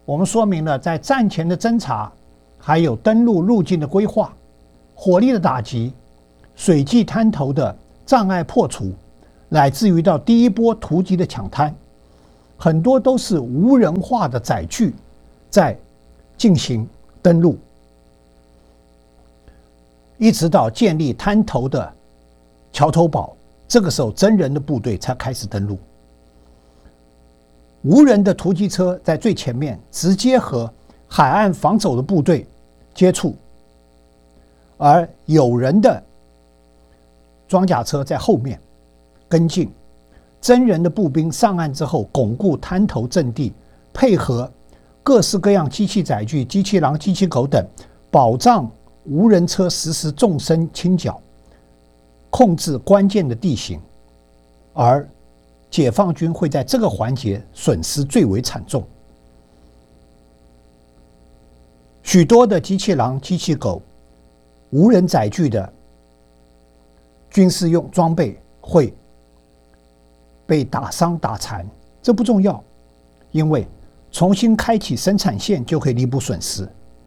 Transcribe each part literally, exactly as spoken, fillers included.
我们说明了在战前的侦察，还有登陆路径的规划、火力的打击、水际滩头的障碍破除，乃至于到第一波突击的抢滩，很多都是无人化的载具在进行登陆，一直到建立滩头的桥头堡，这个时候真人的部队才开始登陆。无人的突击车在最前面，直接和海岸防守的部队接触，而有人的装甲车在后面跟进。真人的步兵上岸之后，巩固滩头阵地，配合各式各样机器载具、机器狼、机器狗等，保障无人车实施纵深倾角，控制关键的地形，而解放军会在这个环节损失最为惨重。许多的机器狼、机器狗、无人载具的军事用装备会被打伤打残，这不重要，因为重新开启生产线就可以弥补损失。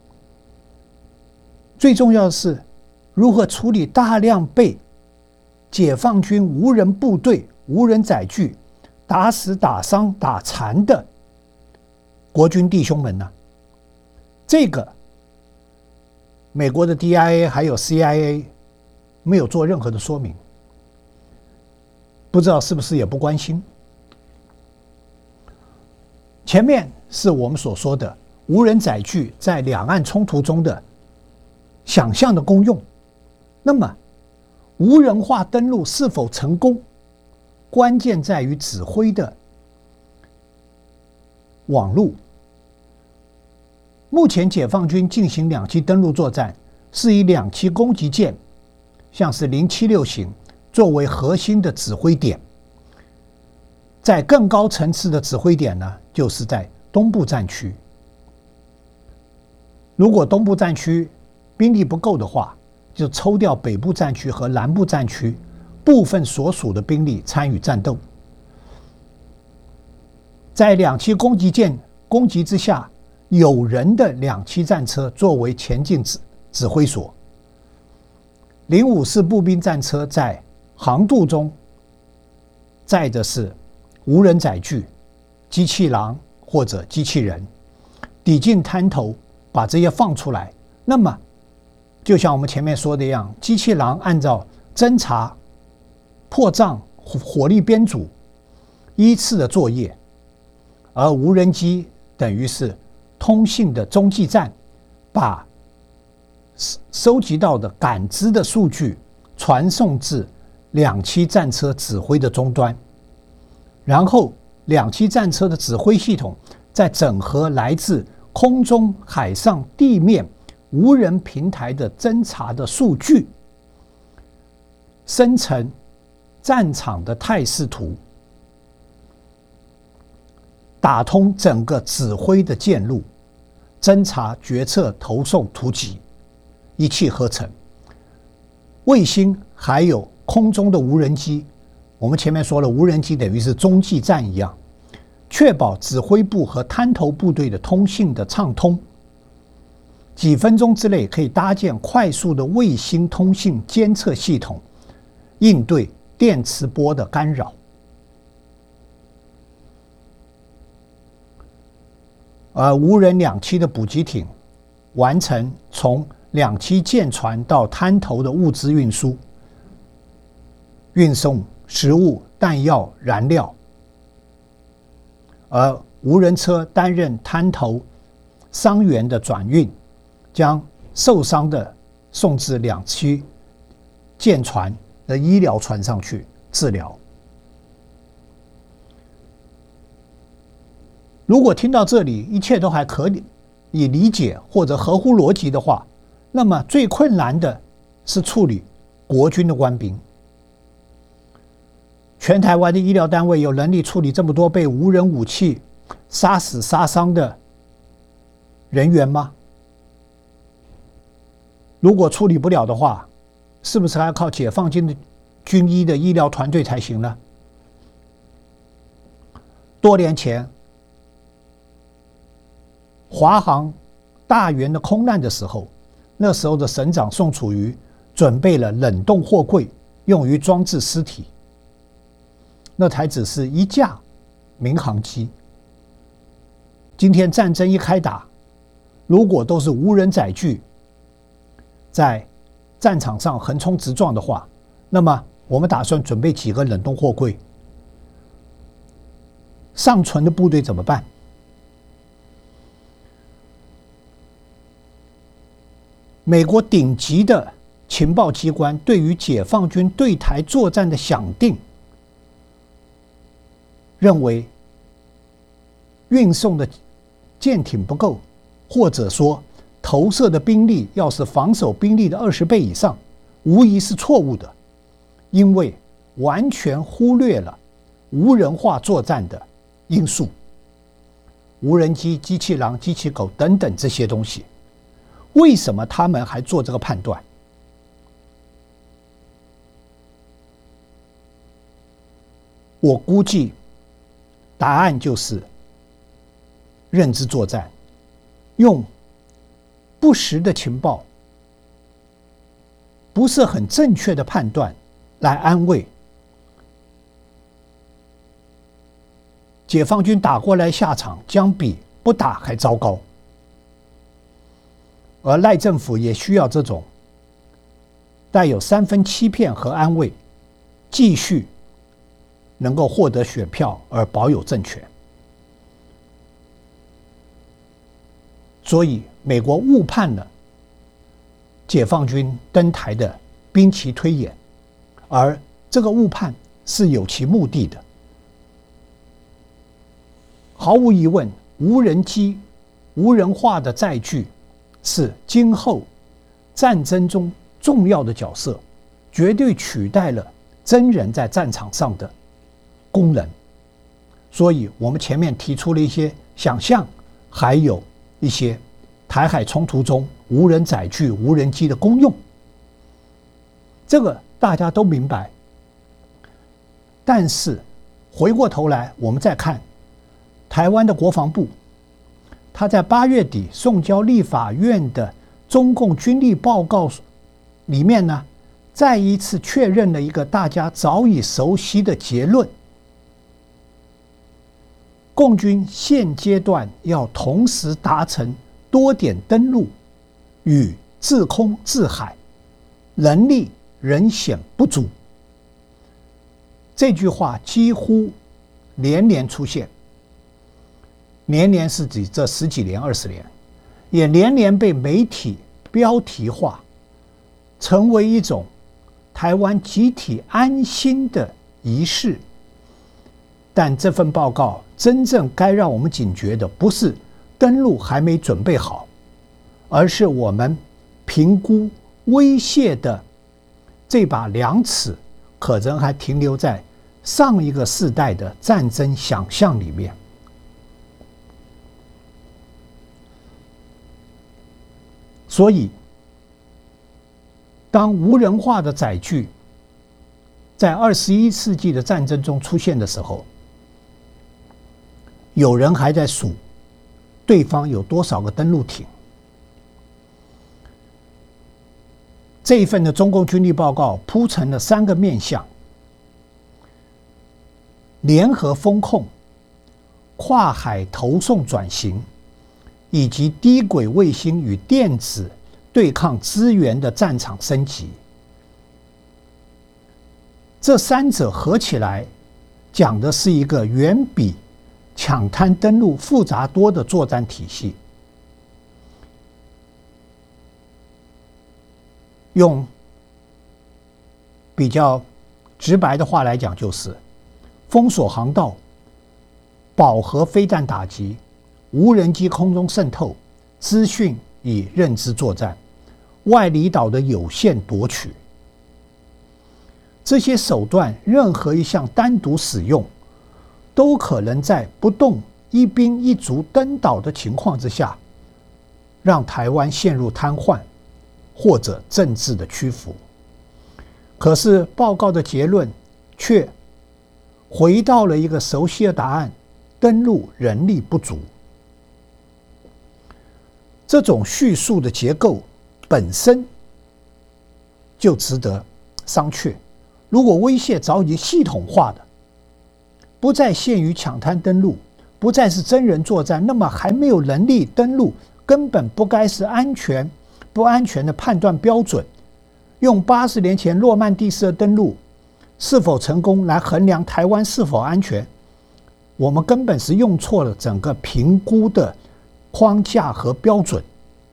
最重要的是如何处理大量被解放军无人部队、无人载具打死、打伤、打残的国军弟兄们呢？这个美国的 D I A 还有 C I A 没有做任何的说明，不知道是不是也不关心。前面是我们所说的无人载具在两岸冲突中的想象的功用，那么无人化登陆是否成功，关键在于指挥的网路。目前解放军进行两栖登陆作战，是以两栖攻击舰，像是零七六型作为核心的指挥点。在更高层次的指挥点呢，就是在东部战区。如果东部战区兵力不够的话，就抽调北部战区和南部战区部分所属的兵力参与战斗。在两栖攻击舰攻击之下，有人的两栖战车作为前进指指挥所，零五式步兵战车在航渡中载的是无人载具、机器狼或者机器人，抵近滩头把这些放出来。那么就像我们前面说的一样，机器狼按照侦察、破障、火力编组依次的作业，而无人机等于是通信的中继站，把收集到的感知的数据传送至两栖战车指挥的终端，然后两栖战车的指挥系统再整合来自空中、海上、地面无人平台的侦察的数据，生成战场的态势图，打通整个指挥的线路，侦察、决策、投送、突击，一气呵成。卫星还有空中的无人机，我们前面说了，无人机等于是中继站一样，确保指挥部和滩头部队的通信的畅通。几分钟之内可以搭建快速的卫星通信监测系统，应对电磁波的干扰。而无人两栖的补给艇完成从两栖舰船到滩头的物资运输，运送食物、弹药、燃料，而无人车担任滩头伤员的转运，将受伤的送至两栖舰船的医疗船上去治疗。如果听到这里一切都还可以理解或者合乎逻辑的话，那么最困难的是处理国军的官兵。全台湾的医疗单位有能力处理这么多被无人武器杀死杀伤的人员吗？如果处理不了的话，是不是还要靠解放军的军医的医疗团队才行呢？多年前华航大员的空难的时候，那时候的省长宋楚瑜准备了冷冻货柜，用于装置尸体。那台只是一架民航机。今天战争一开打，如果都是无人载具在战场上横冲直撞的话，那么我们打算准备几个冷冻货柜，尚存的部队怎么办？美国顶级的情报机关对于解放军对台作战的想定，认为运送的舰艇不够，或者说投射的兵力要是防守兵力的二十倍以上，无疑是错误的，因为完全忽略了无人化作战的因素，无人机、机器狼、机器狗等等这些东西。为什么他们还做这个判断？我估计答案就是认知作战，用不实的情报、不是很正确的判断来安慰解放军打过来下场将比不打还糟糕。而赖政府也需要这种带有三分欺骗和安慰，继续能够获得选票而保有政权。所以美国误判了解放军登台的兵棋推演，而这个误判是有其目的的。毫无疑问，无人机、无人化的载具是今后战争中重要的角色，绝对取代了真人在战场上的功能。所以我们前面提出了一些想象，还有一些台海冲突中无人载具、无人机的功用，这个大家都明白。但是回过头来，我们再看台湾的国防部，他在八月底送交立法院的中共军力报告里面呢，再一次确认了一个大家早已熟悉的结论：共军现阶段要同时达成多点登陆与制空制海，能力仍显不足。这句话几乎连连出现，连连是指这十几年、二十年，也连连被媒体标题化，成为一种台湾集体安心的仪式。但这份报告真正该让我们警觉的，不是登陆还没准备好，而是我们评估威胁的这把量尺，可能还停留在上一个世代的战争想象里面。所以，当无人化的载具在二十一世纪的战争中出现的时候，有人还在数对方有多少个登陆艇。这一份的中共军力报告铺陈了三个面向：联合风控、跨海投送转型，以及低轨卫星与电子对抗资源的战场升级。这三者合起来讲的是一个远比抢滩登陆复杂多的作战体系。用比较直白的话来讲，就是封锁航道、饱和飞弹打击、无人机空中渗透、资讯与认知作战、外离岛的有限夺取。这些手段任何一项单独使用，都可能在不动一兵一卒登岛的情况之下，让台湾陷入瘫痪或者政治的屈服。可是报告的结论却回到了一个熟悉的答案：登陆人力不足。 这种叙述的结构本身就值得商榷。如果威胁早已经系统化的，不再限于抢滩登陆，不再是真人作战，那么还没有能力登陆，根本不该是安全不安全的判断标准。用八十年前诺曼底式的登陆是否成功来衡量台湾是否安全，我们根本是用错了整个评估的框架和标准。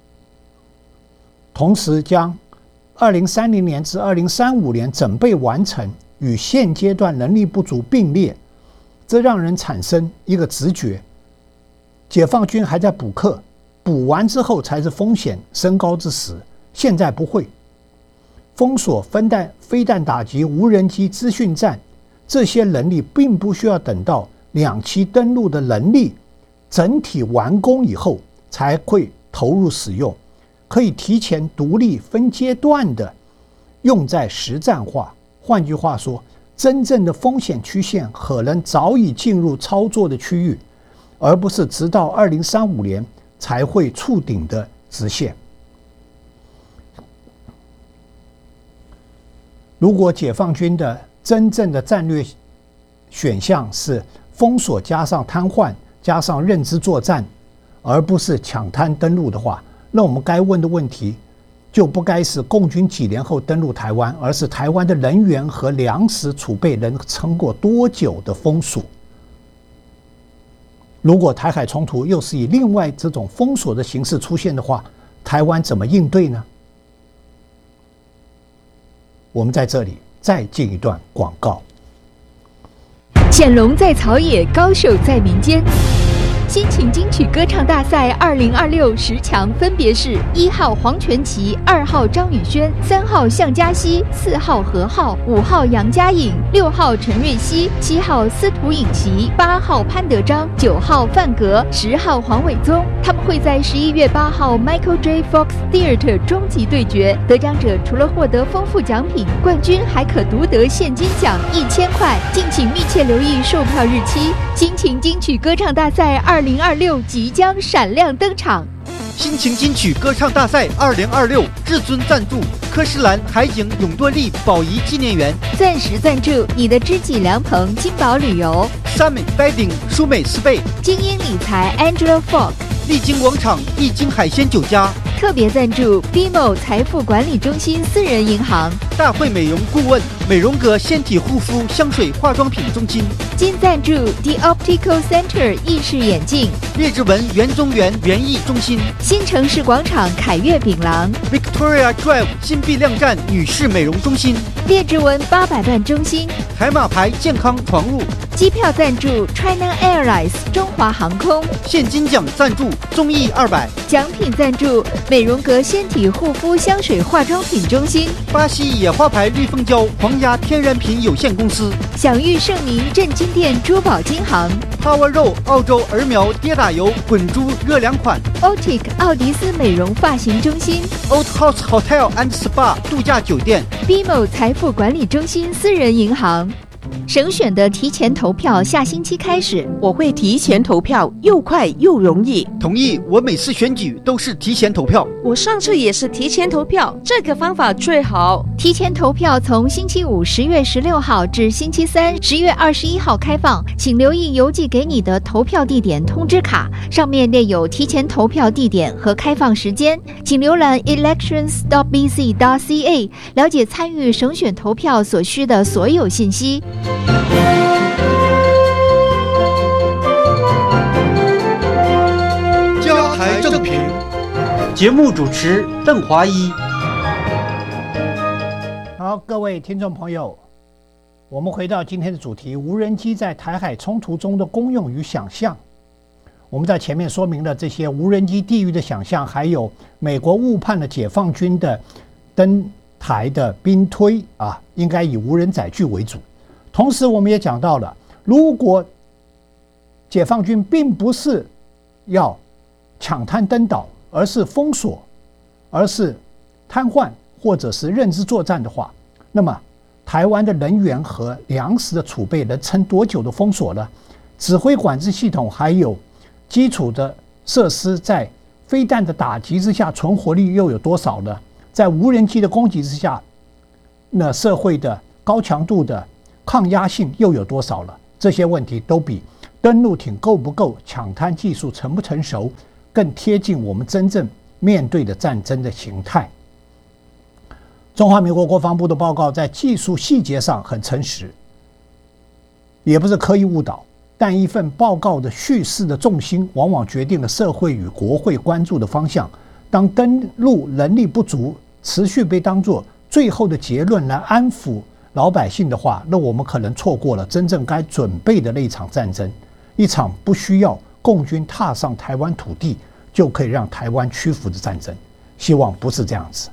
同时将二零三零年至二零三五年整备完成与现阶段能力不足并列，这让人产生一个直觉：解放军还在补课，补完之后才是风险升高之时。现在不会，封锁、分弹、飞弹打击、无人机、资讯战这些能力，并不需要等到两栖登陆的能力整体完工以后才会投入使用，可以提前独立分阶段的用在实战化。换句话说，真正的风险曲线可能早已进入操作的区域，而不是直到二零三五年才会触顶的直线。如果解放军的真正的战略选项是封锁加上瘫痪加上认知作战，而不是抢滩登陆的话，那我们该问的问题就不该是共军几年后登陆台湾，而是台湾的人员和粮食储备能撑过多久的封锁。如果台海冲突又是以另外这种封锁的形式出现的话，台湾怎么应对呢？我们在这里再进一段广告。 显龙在草野，高手在民间。新情金曲歌唱大赛二零二六十强分别是一号黄全琪、二号张宇轩、三号向嘉熙、四号何浩、五号杨嘉颖、六号陈瑞熙、七号司徒颖琪、八号潘德章、九号范格、十号黄伟宗。他们会在十一月八号 Michael J. Fox Theatre 终极对决，得奖者除了获得丰富奖品，冠军还可独得现金奖一千块。敬请密切留意售票日期。新情金曲歌唱大赛二零二六即将闪亮登场。 新情金曲歌唱大赛二零二六至尊赞助科诗兰海景永多利宝仪纪念园， 钻石赞助你的知己良朋金宝旅游， 三美 Bedding 舒美斯贝， 精英理财 Angela Fox， 丽晶广场丽晶海鲜酒家， 特别赞助 B M O 财富管理中心私人银行， 大会美容顾问美容阁纤体护肤香水化妆品中心， 金赞助 The Optical Center 意式眼镜， 列治文园中园园艺中心， 新城市广场凯悦饼廊， Victoria Drive 新碧亮站女士美容中心， 列治文八百万中心， 海马牌健康床褥， 机票赞助 China Airlines 中华航空， 现金奖赞助综艺二百， 奖品赞助美容阁纤体护肤香水化妆品中心， 巴西野花牌绿蜂胶皇家天然品有限公司， 享誉盛名镇金店珠宝金行， Power Row 澳洲儿苗跌打油滚珠热凉款， Otic 奥迪斯美容发型中心， Old House Hotel and Spa 度假酒店， B M O 财富管理中心私人银行。省选的提前投票下星期开始， 我会提前投票，又快又容易。 同意，我每次选举都是提前投票。 我上次也是提前投票，这个方法最好。 提前投票从星期五十月十六号至星期三十月二十一号开放，请留意邮寄给你的投票地点通知卡，上面列有提前投票地点和开放时间。请浏览 elections dot b c dot c a 了解参与省选投票所需的所有信息。 加台正评，节目主持邓华一。 好，各位听众朋友，我们回到今天的主题：无人机在台海冲突中的功用与想象。我们在前面说明了这些无人机地狱的想象，还有美国误判了解放军的登台的兵推啊，应该以无人载具为主。同时，我们也讲到了，如果解放军并不是要抢滩登岛，而是封锁，而是瘫痪或者是认知作战的话，那么台湾的人员和粮食的储备能撑多久的封锁呢？指挥管制系统还有基础的设施在飞弹的打击之下，存活率又有多少呢？在无人机的攻击之下，那社会的高强度的抗压性又有多少了？这些问题都比登陆艇够不够、抢滩技术成不成熟，更贴近我们真正面对的战争的形态。中华民国国防部的报告在技术细节上很诚实，也不是刻意误导，但一份报告的叙事的重心往往决定了社会与国会关注的方向。当登陆能力不足持续被当作最后的结论来安抚老百姓的话，那我们可能错过了真正该准备的那一场战争，一场不需要共军踏上台湾土地就可以让台湾屈服的战争。希望不是这样子。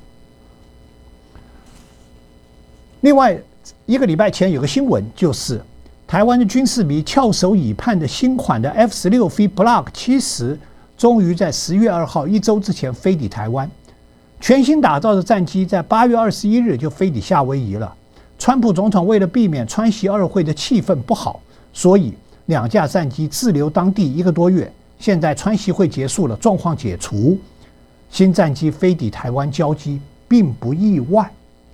另外一个礼拜前有个新闻，就是台湾的军事迷翘首以盼的新款的 F 十六 V Block 七十终于在十月二号一周之前飞抵台湾。全新打造的战机在八月二十一日就飞抵夏威夷了。川普总统为了避免川习二会的气氛不好，所以两架战机滞留当地一个多月。现在川习会结束了，状况解除，新战机飞抵台湾交机并不意外。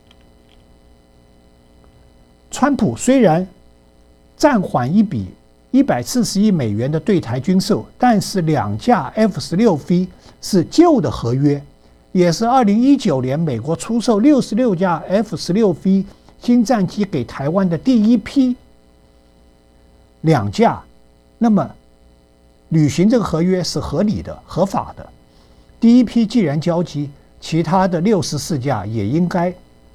川普虽然暂缓一笔一百四十亿美元的对台军售，但是两架 F 十六 V 是旧的合约，也是二零一九年美国出售六十六架 F 十六 V 新战机给台湾的第一批两架，那么履行这个合约是合理的、合法的。第一批既然交机，其他的六十四架也应该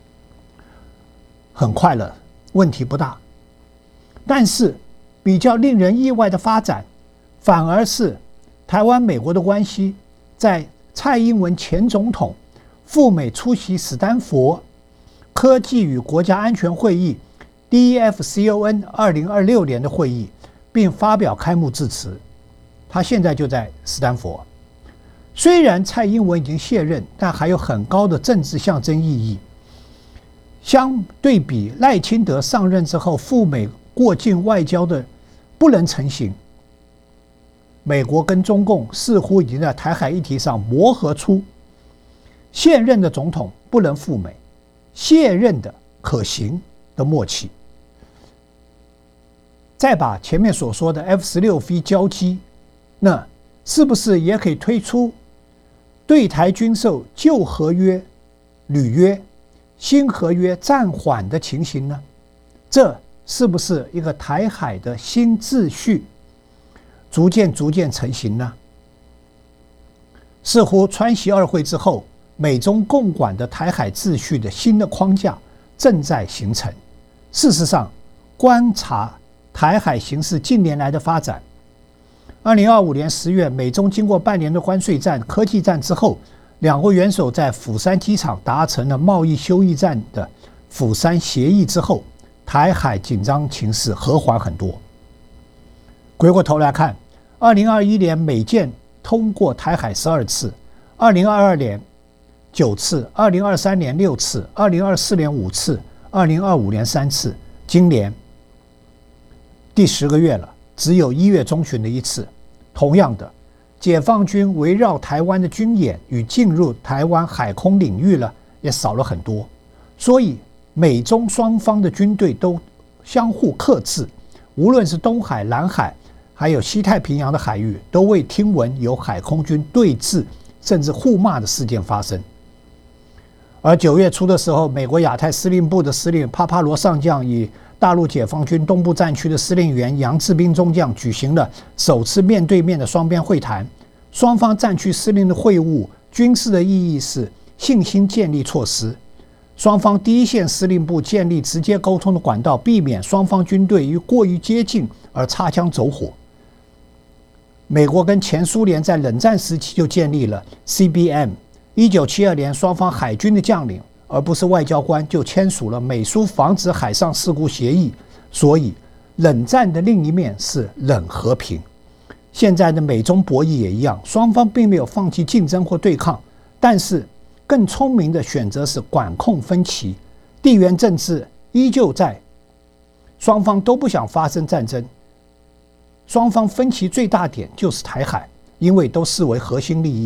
很快了，问题不大。但是比较令人意外的发展，反而是台湾美国的关系，在蔡英文前总统赴美出席史丹佛科技与国家安全会议 D E F C O N 二零二六年的会议，并发表开幕致辞。他现在就在史丹佛。虽然蔡英文已经卸任，但还有很高的政治象征意义。相对比赖清德上任之后赴美过境外交的不能成行，美国跟中共似乎已经在台海议题上磨合出现任的总统不能赴美，卸任的可行的默契。再把前面所说的 F 十六 V 交机，那是不是也可以推出对台军售旧合约履约、新合约暂缓的情形呢？这是不是一个台海的新秩序逐渐逐渐成型呢？似乎川习二会之后，美中共管的台海秩序的新的框架正在形成。事实上，观察台海形势近年来的发展，二零二五年十月，美中经过半年的关税战、科技战之后，两国元首在釜山机场达成了贸易休役战的釜山协议之后，台海紧张情势和缓很多。回过头来看，二零二一年美舰通过台海十二次，二零二二年九次，二零二三年六次，二零二四年五次，二零二五年三次，今年第十个月了，只有一月中旬的一次。同样的，解放军围绕台湾的军演与进入台湾海空领域了，也少了很多。所以美中双方的军队都相互克制，无论是东海、南海，还有西太平洋的海域，都未听闻有海空军对峙甚至互骂的事件发生。而九月初的时候，美国亚太司令部的司令帕帕罗上将与大陆解放军东部战区的司令员杨志斌中将举行了首次面对面的双边会谈。双方战区司令的会晤，军事的意义是信心建立措施。双方第一线司令部建立直接沟通的管道，避免双方军队于过于接近而擦枪走火。美国跟前苏联在冷战时期就建立了 C B M。一九七二年，双方海军的将领而不是外交官就签署了美苏防止海上事故协议。所以冷战的另一面是冷和平。现在的美中博弈也一样，双方并没有放弃竞争或对抗，但是更聪明的选择是管控分歧。地缘政治依旧在，双方都不想发生战争。双方分歧最大点就是台海，因为都视为核心利益。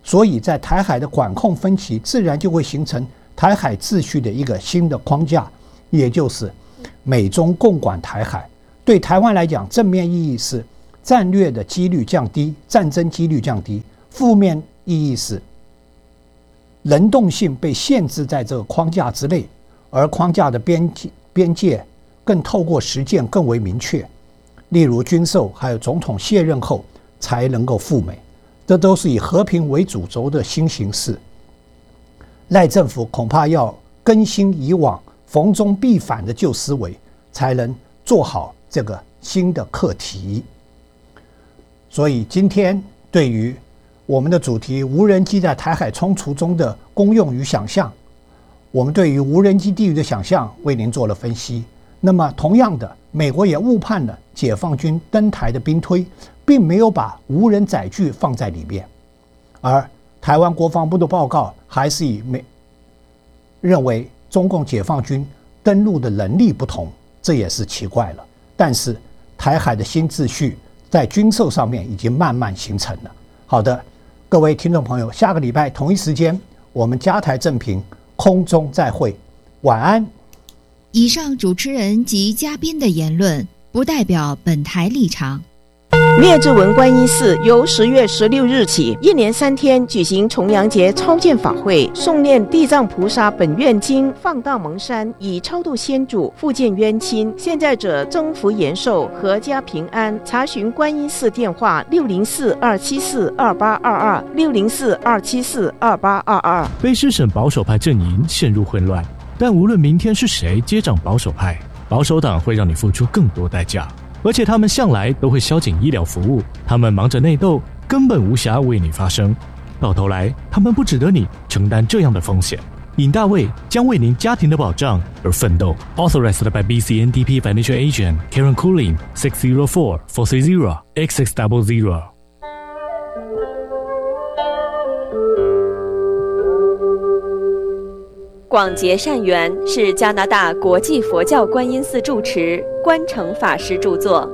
所以在台海的管控分歧，自然就会形成台海秩序的一个新的框架，也就是美中共管台海。对台湾来讲，正面意义是战略的几率降低，战争几率降低；负面意义是能动性被限制在这个框架之内，而框架的边界边界更透过实践更为明确。例如军售，还有总统卸任后才能够赴美，这都是以和平为主轴的新形势。赖政府恐怕要更新以往逢中必反的旧思维，才能做好这个新的课题。所以今天对于我们的主题无人机在台海冲突中的功用与想象，我们对于无人机地狱的想象为您做了分析。那么同样的，美国也误判了解放军登台的兵推，并没有把无人载具放在里面，而台湾国防部的报告还是以美认为中共解放军登陆的能力不同，这也是奇怪了。但是台海的新秩序在军售上面已经慢慢形成了。好的，各位听众朋友，下个礼拜同一时间我们加台正评空中再会，晚安。 以上主持人及嘉宾的言论不代表本台立场。 灭智文观音寺由十月十六日起，一连三天举行重阳节超荐法会，诵念地藏菩萨本愿经，放大蒙山，以超度先祖，复见冤亲，现在者增福延寿，阖家平安。查询观音寺电话：六零四二七四二八二二，六零四二七四二八二二。 卑诗省保守派阵营陷入混乱，但无论明天是谁接掌保守派，保守党会让你付出更多代价。而且他们向来都会削减医疗服务，他们忙着内斗，根本无暇为你发声。到头来，他们不值得你承担这样的风险。尹大卫将为您家庭的保障而奋斗。Authorized by B C N D P Financial Agent Karen Cooling six zero four four three zero X six double zero。 广结善缘是加拿大国际佛教观音寺住持关诚法师著作。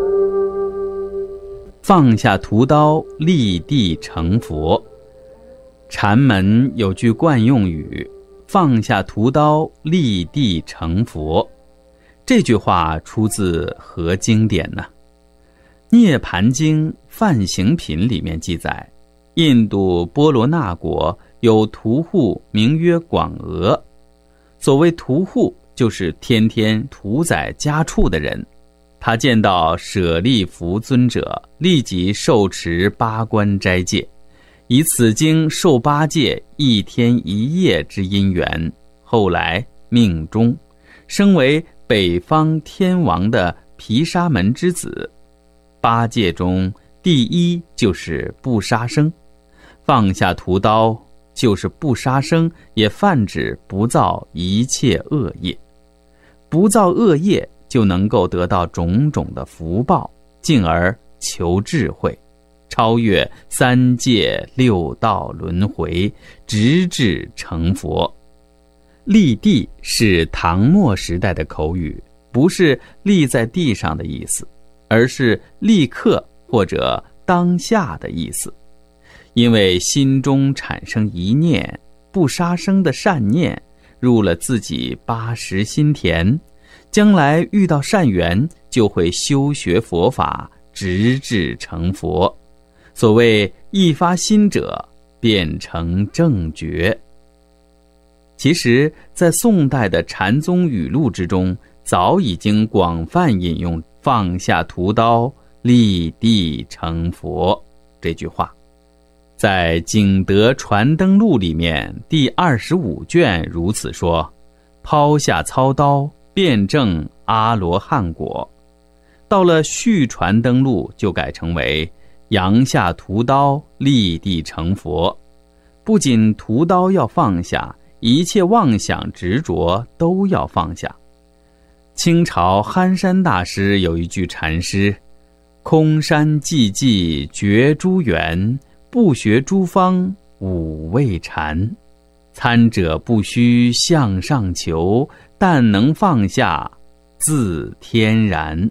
放下屠刀，立地成佛。禅门有句惯用语，放下屠刀，立地成佛。这句话出自何经典呢？涅盘经梵行品里面记载，印度波罗那国有屠户名曰广娥。所谓屠户，就是天天屠宰家畜的人。他见到舍利弗尊者，立即受持八关斋戒，以此经受八戒一天一夜之因缘，后来命终，升为北方天王的毗沙门之子。八戒中第一就是不杀生，放下屠刀就是不杀生，也泛指不造一切恶业。不造恶业就能够得到种种的福报，进而求智慧，超越三界六道轮回，直至成佛。立地是唐末时代的口语，不是立在地上的意思，而是立刻或者当下的意思。因为心中产生一念不杀生的善念，入了自己八识心田，将来遇到善缘，就会修学佛法，直至成佛。所谓一发心者，便成正觉。其实在宋代的禅宗语录之中，早已经广泛引用放下屠刀，立地成佛这句话。在《景德传灯录》里面第二十五卷如此说：抛下操刀，辩证阿罗汉果。到了《续传灯录》就改成为扬下屠刀，立地成佛。不仅屠刀要放下，一切妄想执着都要放下。清朝憨山大师有一句禅诗：空山寂寂觉诸缘，不学诸方五味禅。参者不须向上求，但能放下自天然。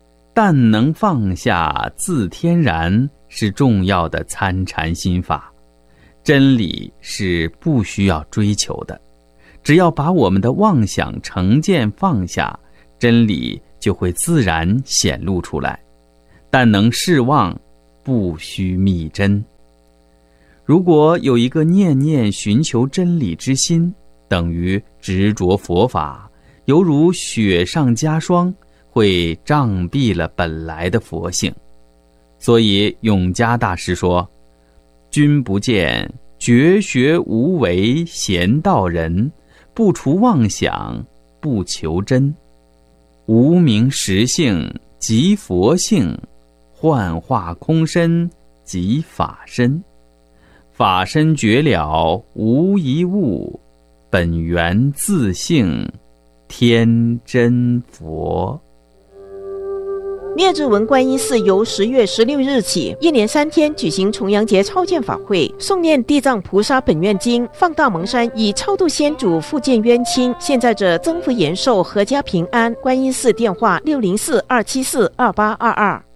但能放下自天然是重要的参禅心法。 真理是不需要追求的，只要把我们的妄想成见放下，真理就会自然显露出来。但能释妄，不需密真。如果有一个念念寻求真理之心，等于执着佛法，犹如雪上加霜，会障蔽了本来的佛性。所以永嘉大师说，君不见绝学无为贤道人，不除妄想不求真，无名实性即佛性，幻化空身即法身，法身绝了无一物，本源自性天真佛。 灭智文观音寺由十月十六日起，一连三天举行重阳节超荐法会，诵念地藏菩萨本愿经，放大蒙山，以超度先祖，复见冤亲，现在者增福延寿，阖家平安。观音寺电话六零四二七四二八二二。